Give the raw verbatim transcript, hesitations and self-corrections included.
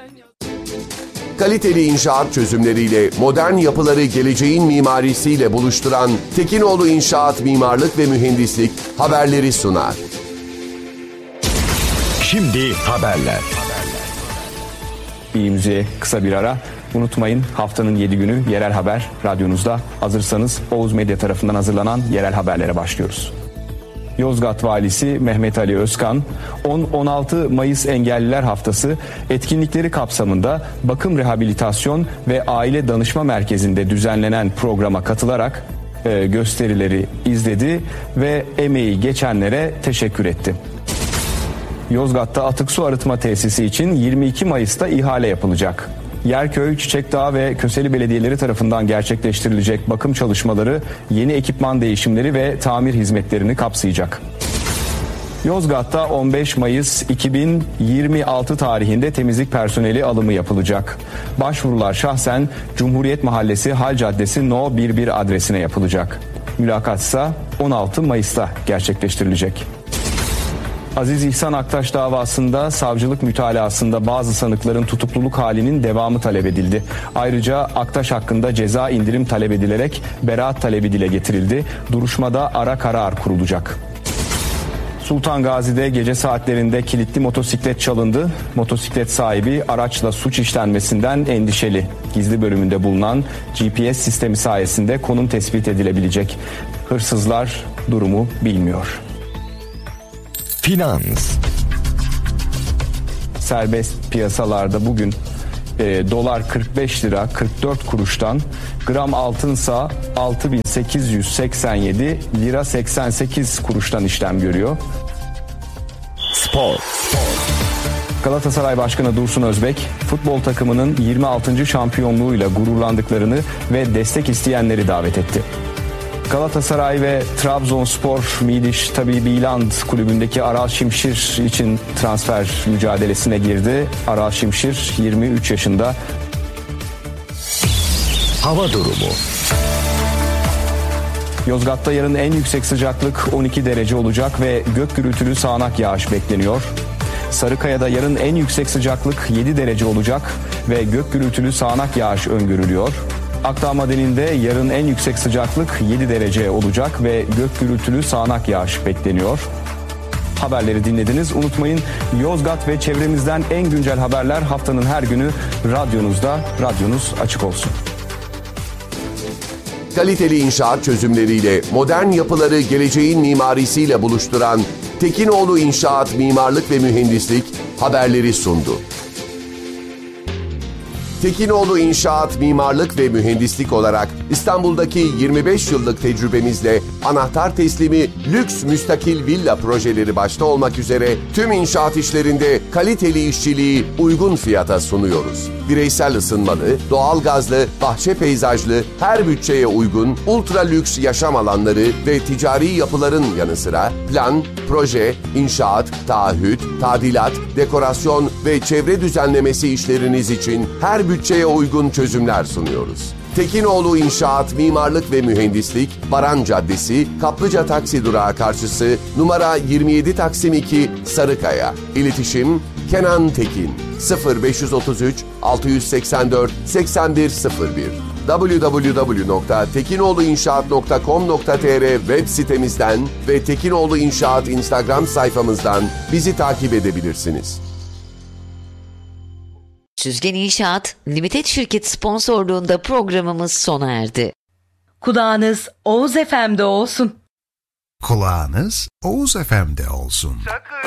Kaliteli inşaat çözümleriyle modern yapıları geleceğin mimarisiyle buluşturan Tekinoğlu İnşaat Mimarlık ve Mühendislik haberleri sunar. Şimdi haberler. İyi müziğe kısa bir ara. Unutmayın, haftanın yedi günü yerel haber radyonuzda. Hazırsanız Oğuz Medya tarafından hazırlanan yerel haberlere başlıyoruz. Yozgat Valisi Mehmet Ali Özkan, on on altı Mayıs Engelliler Haftası etkinlikleri kapsamında Bakım Rehabilitasyon ve Aile Danışma Merkezi'nde düzenlenen programa katılarak e, gösterileri izledi ve emeği geçenlere teşekkür etti. Yozgat'ta atık su arıtma tesisi için yirmi iki Mayıs'ta ihale yapılacak. Yerköy, Çiçekdağ ve Köseli belediyeleri tarafından gerçekleştirilecek bakım çalışmaları, yeni ekipman değişimleri ve tamir hizmetlerini kapsayacak. Yozgat'ta on beş Mayıs iki bin yirmi altı tarihinde temizlik personeli alımı yapılacak. Başvurular şahsen Cumhuriyet Mahallesi Hal Caddesi No bir bir adresine yapılacak. Mülakat ise on altı Mayıs'ta gerçekleştirilecek. Aziz İhsan Aktaş davasında savcılık mütalasında bazı sanıkların tutukluluk halinin devamı talep edildi. Ayrıca Aktaş hakkında ceza indirim talep edilerek beraat talebi dile getirildi. Duruşmada ara karar kurulacak. Sultan Gazi'de gece saatlerinde kilitli motosiklet çalındı. Motosiklet sahibi araçla suç işlenmesinden endişeli. Gizli bölümünde bulunan G P S sistemi sayesinde konum tespit edilebilecek. Hırsızlar durumu bilmiyor. Finans. Serbest piyasalarda bugün e, dolar kırk beş lira kırk dört kuruştan, gram altınsa altı bin sekiz yüz seksen yedi lira seksen sekiz kuruştan işlem görüyor. Spor. Galatasaray Başkanı Dursun Özbek, futbol takımının yirmi altıncı şampiyonluğuyla gururlandıklarını ve destek isteyenleri davet etti. Galatasaray ve Trabzonspor Midiş Tabii Biland kulübündeki Aral Şimşir için transfer mücadelesine girdi. Aral Şimşir yirmi üç yaşında. Hava durumu. Yozgat'ta yarın en yüksek sıcaklık on iki derece olacak ve gök gürültülü sağanak yağış bekleniyor. Sarıkaya'da yarın en yüksek sıcaklık yedi derece olacak ve gök gürültülü sağanak yağış öngörülüyor. Akdağ Madeni'nde yarın en yüksek sıcaklık yedi derece olacak ve gök gürültülü sağanak yağış bekleniyor. Haberleri dinlediniz. Unutmayın, Yozgat ve çevremizden en güncel haberler haftanın her günü radyonuzda. Radyonuz açık olsun. Kaliteli inşaat çözümleriyle modern yapıları geleceğin mimarisiyle buluşturan Tekinoğlu İnşaat Mimarlık ve Mühendislik haberleri sundu. Tekinoğlu İnşaat Mimarlık ve Mühendislik olarak İstanbul'daki yirmi beş yıllık tecrübemizle anahtar teslimi lüks müstakil villa projeleri başta olmak üzere tüm inşaat işlerinde kaliteli işçiliği uygun fiyata sunuyoruz. Bireysel ısınmalı, doğalgazlı, bahçe peyzajlı, her bütçeye uygun ultra lüks yaşam alanları ve ticari yapıların yanı sıra plan, proje, inşaat, taahhüt, tadilat, dekorasyon ve çevre düzenlemesi işleriniz için her bütçeye uygun çözümler sunuyoruz. Tekinoğlu İnşaat Mimarlık ve Mühendislik, Baran Caddesi, Kaplıca Taksi Durağı karşısı, numara yirmi yedi Taksim iki, Sarıkaya. İletişim Kenan Tekin sıfır beş otuz üç altı seksen dört seksen bir sıfır bir double-u double-u double-u nokta tekinoğluinşaat nokta com nokta tr web sitemizden ve Tekinoğlu İnşaat Instagram sayfamızdan bizi takip edebilirsiniz. Süzgen İnşaat Limited Şirket sponsorluğunda programımız sona erdi. Kulağınız Oğuz F M'de olsun. Kulağınız Oğuz F M'de olsun. Sakın